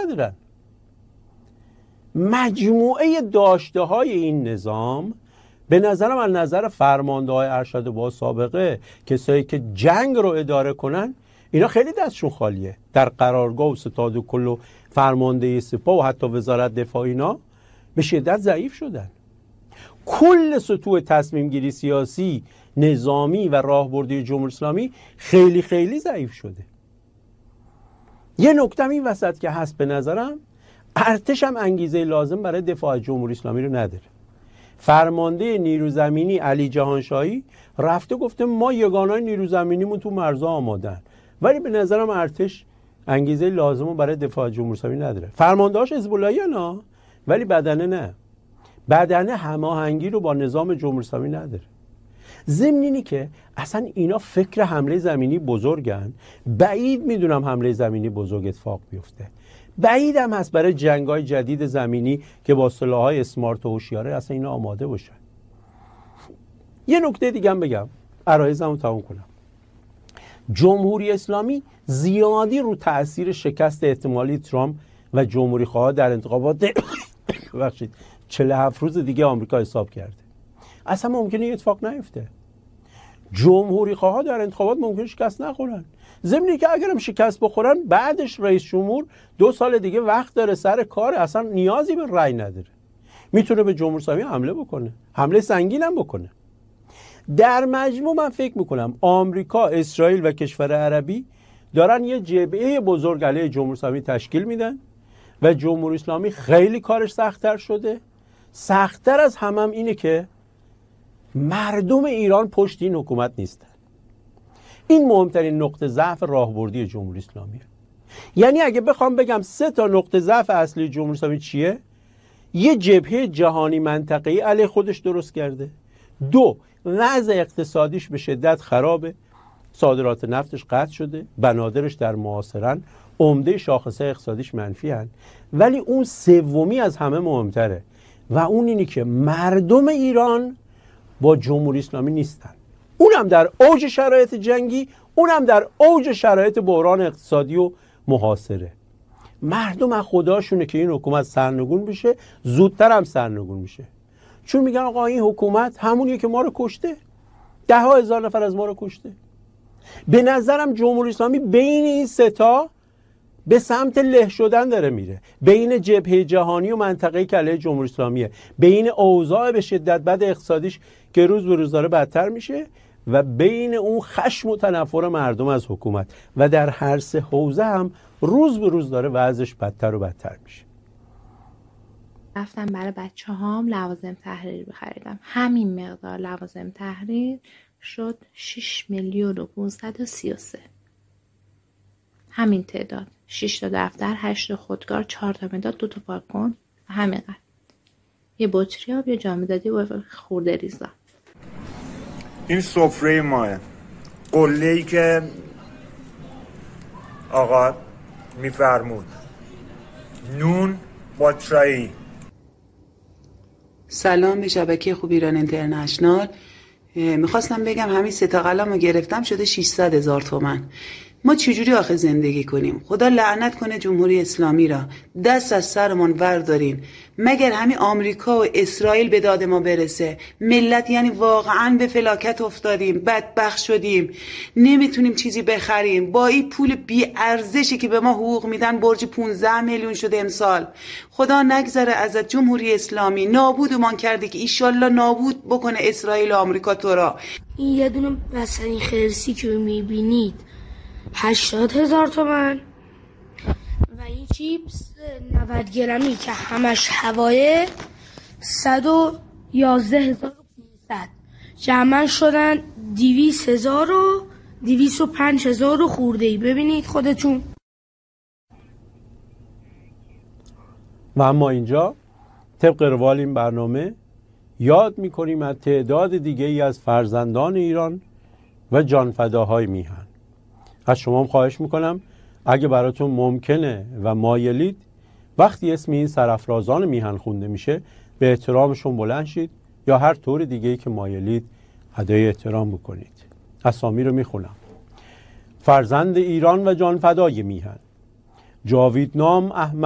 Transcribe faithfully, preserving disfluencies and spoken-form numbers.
ندارن. مجموعه داشته های این نظام به نظرم از نظر فرمانده های ارشد با سابقه، کسایی که جنگ رو اداره کنن، اینا خیلی دستشون خالیه. در قرارگاه و ستاد و کل و فرمانده سپاه و حتی وزارت دفاع اینا به شدت ضعیف شدن. کل سطوح تصمیم گیری سیاسی، نظامی و راهبردی جمهوری اسلامی خیلی خیلی ضعیف شده. یه نکته این وسط که هست به نظرم، ارتش هم انگیزه لازم برای دفاع از جمهوری اسلامی رو نداره. فرمانده نیرو زمینی علی جهانشاهی رفته گفته ما یگانای نیرو زمینیمون تو مرزها آمادن، ولی به نظرم ارتش انگیزه لازم رو برای دفاع از جمهوری اسلامی نداره. فرماندهاش حزب اللهی نه، ولی بدنه نه. بدنه هماهنگی رو با نظام جمهوری اسلامی نداره. ضمن اینی که اصلا اینا فکر حمله زمینی بزرگن، بعید میدونم حمله زمینی بزرگ اتفاق بیفته. بعیدم هست برای جنگ‌های جدید زمینی که با سلاح‌های اسمارت و هوشیاره اصلا اینا آماده باشن. یه نکته دیگه هم بگم، عرایزمو تموم کنم. جمهوری اسلامی زیادی رو تأثیر شکست احتمالی ترامپ و جمهوری خواها در انتخابات ببخشید چهل و هفت روز دیگه آمریکا حساب کرده. اصلا ممکنه این اتفاق نیفته. جمهوری خواها در انتخابات ممکنه شکست نخورن. ضمن که اگرم شکست بخورن، بعدش رئیس جمهور دو سال دیگه وقت داره سر کار، اصلا نیازی به رأی نداره، میتونه به جمهوری اسلامی حمله بکنه، حمله سنگین هم بکنه. در مجموع من فکر میکنم آمریکا، اسرائیل و کشور عربی دارن یه جبهه بزرگ علیه جمهوری اسلامی تشکیل میدن و جمهوری اسلامی خیلی کارش سخت‌تر شده. سخت‌تر از همه هم اینه که مردم ایران پشت این حکومت نیستن. این مهمترین نقطه ضعف راهبردی جمهوری اسلامیه. یعنی اگه بخوام بگم سه تا نقطه ضعف اصلی جمهوری اسلامی چیه؟ یه جبهه جهانی منطقه‌ای علیه خودش درست کرده. دو، وضع اقتصادیش به شدت خرابه، صادرات نفتش قطع شده، بنادرش در محاصره‌اند، عمده شاخصه اقتصادیش منفی هن. ولی اون سومی از همه مهمتره و اون اینی که مردم ایران با جمهوری اسلامی نیستن. اونم در اوج شرایط جنگی، اونم در اوج شرایط بحران اقتصادی و محاصره. مردم از خداشونه که این حکومت سرنگون بشه، زودتر هم سرنگون میشه. چون میگن آقا این حکومت همونیه که ما رو کشته، ده ها هزار نفر از ما رو کشته. به نظرم جمهوری اسلامی بین این سه تا به سمت له شدن داره میره، بین جبهه جهانی و منطقه‌ای که علیه جمهوری اسلامیه، بین اوضاع به شدت بد اقتصادیش که روز به روز داره بدتر میشه و بین اون خشم و تنفر مردم از حکومت و در هر سه حوزه هم روز به روز داره وضعش بدتر و بدتر میشه. رفتم برای بچه هام لوازم تحریر بخریدم. همین مقدار لوازم تحریر شد شش میلیون و پانصد و سی و سه. همین تعداد. شش تا دفتر، هشت تا خودکار، چهار تا مداد، دو تا پاکن، همینقدر. یه بطری آب، یه جامدادی و خورده ریزا. این سفره ماه، قله‌ای که آقا میفرمود، نون با چای. سلام به شبکه خوب ایران اینترنشنال. میخواستم بگم همین سه تا قلم رو گرفتم شده ششصد هزار تومن. ما چجوری آخه زندگی کنیم؟ خدا لعنت کنه جمهوری اسلامی را، دست از سرمون وردارین. مگر همین آمریکا و اسرائیل به داد ما برسه؟ ملت یعنی واقعا به فلاکت افتادیم، بدبخت شدیم، نمیتونیم چیزی بخریم. با این پول بی ارزشی که به ما حقوق میدن برج پانزده میلیون شده امسال. خدا نگذره ازت جمهوری اسلامی، نابودمان کرده که ایشالله نابود بکنه اسرائیل و آمریکا تو را. این یه دونه بستنی خرسی که میبینید هشتاد هزار تومن و این چیپس نود گرمی که همش هوایه صد و یازده هزار و پونصد. جمع شدن دویست هزار و دویست و پنج هزار و خورده ای. ببینید خودتون. و اما اینجا طبق روال این برنامه یاد میکنیم از تعداد دیگه ای از فرزندان ایران و جانفداهای میهن. از شما هم خواهش میکنم اگه براتون ممکنه و مایلید وقتی اسم این سرافرازان میهن خونده میشه به احترامشون بلند شید یا هر طور دیگه‌ای که مایلید ادای احترام بکنید. اسامی رو میخونم: فرزند ایران و جانفدای میهن: جاویدنام احمد